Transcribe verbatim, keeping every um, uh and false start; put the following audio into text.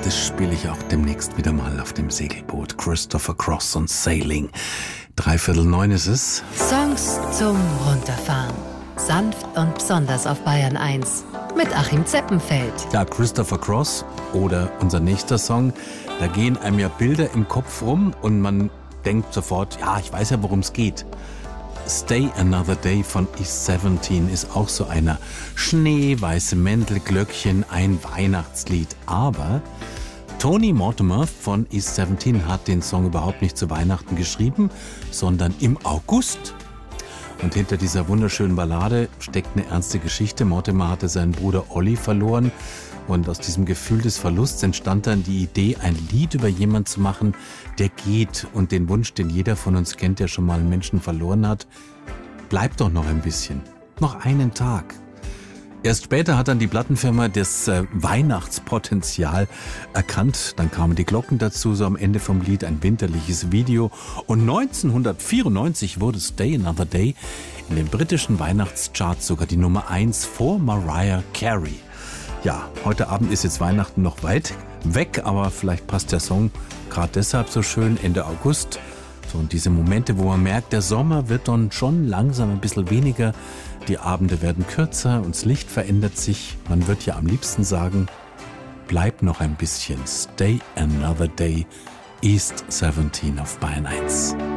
Das spiele ich auch demnächst wieder mal auf dem Segelboot. Christopher Cross und Sailing. Dreiviertel neun ist es. Songs zum Runterfahren. Sanft und besonders auf Bayern eins. Mit Achim Zeppenfeld. Ja, Christopher Cross oder unser nächster Song. Da gehen einem ja Bilder im Kopf rum und man denkt sofort, ja, ich weiß ja, worum es geht. Stay Another Day von East siebzehn ist auch so einer. Schnee, weiße Mäntel, Glöckchen, ein Weihnachtslied. Aber Tony Mortimer von East siebzehn hat den Song überhaupt nicht zu Weihnachten geschrieben, sondern im August. Und hinter dieser wunderschönen Ballade steckt eine ernste Geschichte. Mortimer hatte seinen Bruder Olli verloren. Und aus diesem Gefühl des Verlusts entstand dann die Idee, ein Lied über jemanden zu machen, der geht. Und den Wunsch, den jeder von uns kennt, der schon mal einen Menschen verloren hat, bleibt doch noch ein bisschen. Noch einen Tag. Erst später hat dann die Plattenfirma das äh, Weihnachtspotenzial erkannt. Dann kamen die Glocken dazu, so am Ende vom Lied ein winterliches Video. Und neunzehnhundertvierundneunzig wurde Stay Another Day in den britischen Weihnachtscharts sogar die Nummer eins vor Mariah Carey. Ja, heute Abend ist jetzt Weihnachten noch weit weg, aber vielleicht passt der Song gerade deshalb so schön Ende August. So, und diese Momente, wo man merkt, der Sommer wird dann schon langsam ein bisschen weniger, die Abende werden kürzer und das Licht verändert sich. Man wird ja am liebsten sagen, bleib noch ein bisschen. Stay Another Day, East siebzehn auf Bayern eins.